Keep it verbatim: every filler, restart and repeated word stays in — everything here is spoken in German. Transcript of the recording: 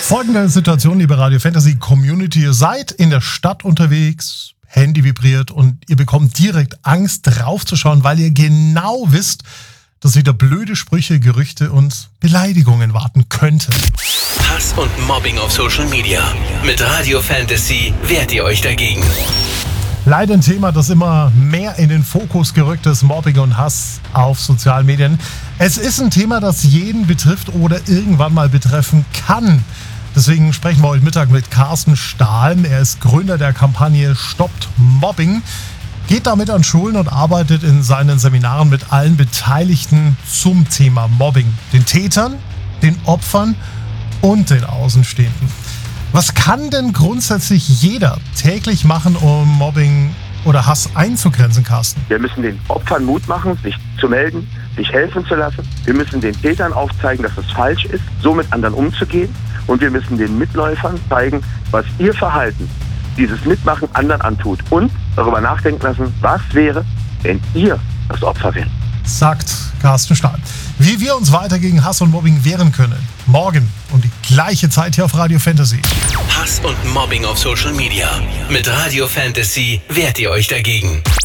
Folgende Situation, liebe Radio Fantasy Community. Ihr seid in der Stadt unterwegs, Handy vibriert und ihr bekommt direkt Angst draufzuschauen, weil ihr genau wisst, dass wieder blöde Sprüche, Gerüchte und Beleidigungen warten könnten. Hass und Mobbing auf Social Media. Mit Radio Fantasy wehrt ihr euch dagegen. Leider ein Thema, das immer mehr in den Fokus gerückt ist, Mobbing und Hass auf sozialen Medien. Es ist ein Thema, das jeden betrifft oder irgendwann mal betreffen kann. Deswegen sprechen wir heute Mittag mit Carsten Stahl. Er ist Gründer der Kampagne Stoppt Mobbing, geht damit an Schulen und arbeitet in seinen Seminaren mit allen Beteiligten zum Thema Mobbing. Den Tätern, den Opfern und den Außenstehenden. Was kann denn grundsätzlich jeder täglich machen, um Mobbing oder Hass einzugrenzen, Carsten? Wir müssen den Opfern Mut machen, sich zu melden, sich helfen zu lassen. Wir müssen den Tätern aufzeigen, dass es falsch ist, so mit anderen umzugehen. Und wir müssen den Mitläufern zeigen, was ihr Verhalten, dieses Mitmachen anderen antut. Und darüber nachdenken lassen, was wäre, wenn ihr das Opfer wärt. Sagt Carsten Stahl. Wie wir uns weiter gegen Hass und Mobbing wehren können. Morgen um die gleiche Zeit hier auf Radio Fantasy. Hass und Mobbing auf Social Media. Mit Radio Fantasy wehrt ihr euch dagegen.